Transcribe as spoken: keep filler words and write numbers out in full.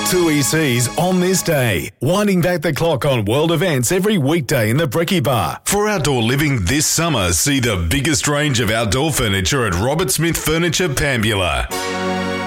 two E Cs on this day, winding back the clock on world events every weekday in the Brekkie Bar. For outdoor living this summer, see the biggest range of outdoor furniture at Robert Smith Furniture, Pambula.